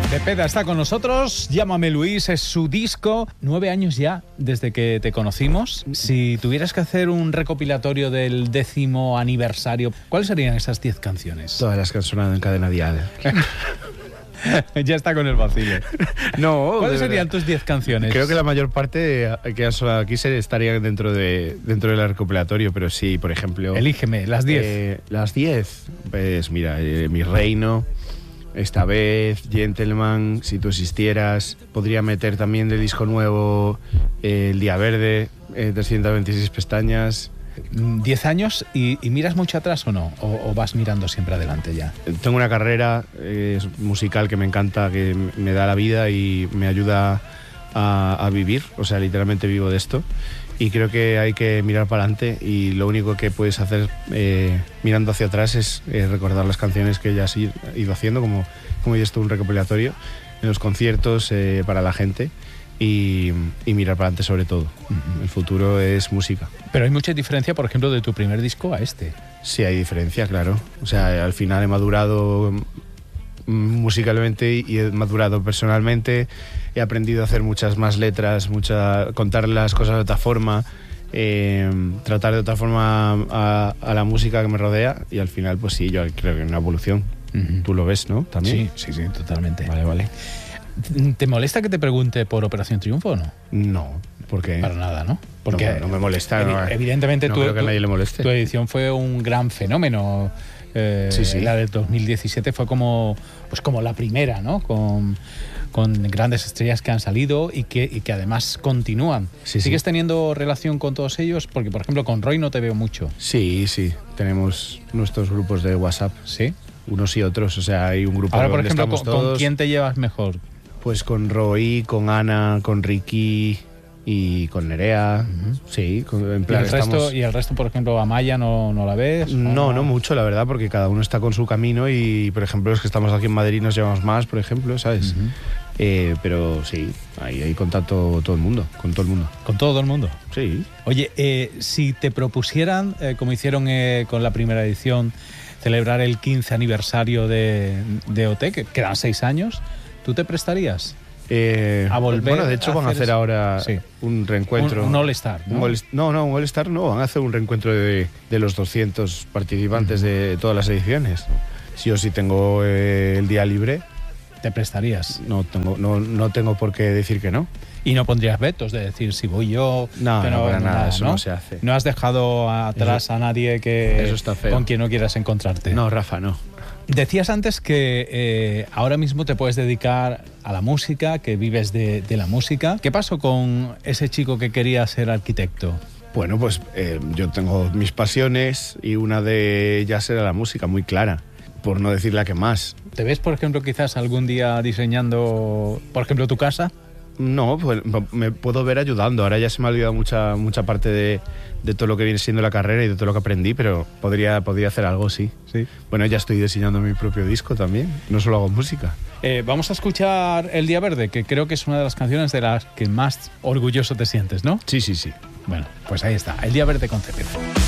Cepeda está con nosotros, Llámame Luis, es su disco. 9 años ya desde que te conocimos. Si tuvieras que hacer un recopilatorio del 10º aniversario, ¿cuáles serían esas 10 canciones? Todas las que han sonado en Cadena Dial. Ya está con el vacile. No, ¿cuáles serían tus 10 canciones? Creo que la mayor parte que han sonado aquí estarían dentro del recopilatorio, pero sí, por ejemplo... Elígeme, las 10. Las 10, pues mira, Mi Reino, Esta Vez, Gentleman, Si Tú Existieras. Podría meter también del disco nuevo El Día Verde, 326 pestañas. 10 años y miras mucho atrás o no, o vas mirando siempre adelante ya. Tengo una carrera musical que me encanta, que me da la vida y me ayuda a vivir, o sea, literalmente vivo de esto, y creo que hay que mirar para adelante, y lo único que puedes hacer mirando hacia atrás es recordar las canciones que ya has ido haciendo, como esto, un recopilatorio en los conciertos para la gente. Y mirar para adelante sobre todo. El futuro es música. Pero hay mucha diferencia, por ejemplo, de tu primer disco a este. Sí, hay diferencia, claro. O sea, al final he madurado musicalmente y he madurado personalmente. He aprendido a hacer muchas más letras, contar las cosas de otra forma, tratar de otra forma a la música que me rodea, y al final, pues sí, yo creo que es una evolución. Tú lo ves, ¿no? También. Sí, totalmente. Vale. ¿Te molesta que te pregunte por Operación Triunfo o no? No, ¿por qué? Para nada, ¿no? Porque no me molesta. Evidentemente no creo que a nadie le moleste. Tu edición fue un gran fenómeno. Sí. La del 2017 fue como la primera, ¿no? Con grandes estrellas que han salido y que además continúan. ¿Sigues teniendo relación con todos ellos? Porque, por ejemplo, con Roy no te veo mucho. Sí. Tenemos nuestros grupos de WhatsApp. ¿Sí? Unos y otros. O sea, hay un grupo ahora, por donde ejemplo, estamos todos. ¿con quién te llevas mejor? Pues con Roy, con Ana, con Ricky y con Nerea. Sí, en plan ¿Y el resto, por ejemplo, Amaya no la ves? No mucho, la verdad, porque cada uno está con su camino y, por ejemplo, los que estamos aquí en Madrid nos llevamos más, por ejemplo, ¿sabes? Pero sí, hay contacto con todo el mundo. ¿Con todo el mundo? Sí. Oye, si te propusieran, como hicieron con la primera edición, celebrar el 15 aniversario de OT, que quedan 6 años, ¿tú te prestarías a volver? Bueno, de hecho van a hacer ahora un reencuentro. Un All-Star, ¿no? Un All-Star no, van a hacer un reencuentro de los 200 participantes de todas las ediciones. Si yo sí tengo el día libre. ¿Te prestarías? No tengo por qué decir que no. ¿Y no pondrías vetos de decir si voy yo? No, para nada, eso no se hace. ¿No has dejado atrás a nadie eso está feo, con quien no quieras encontrarte? No, Rafa, no. Decías antes que ahora mismo te puedes dedicar a la música, que vives de la música. ¿Qué pasó con ese chico que quería ser arquitecto? Bueno, pues yo tengo mis pasiones y una de ellas era la música, muy clara, por no decir la que más. ¿Te ves, por ejemplo, quizás algún día diseñando, por ejemplo, tu casa? No, pues me puedo ver ayudando. Ahora ya se me ha olvidado mucha parte de todo lo que viene siendo la carrera y de todo lo que aprendí, pero podría hacer algo, sí. Bueno, ya estoy diseñando mi propio disco también, no solo hago música. Vamos a escuchar El Día Verde, que creo que es una de las canciones de las que más orgulloso te sientes, ¿no? Sí. Bueno, pues ahí está, El Día Verde con Cepeda.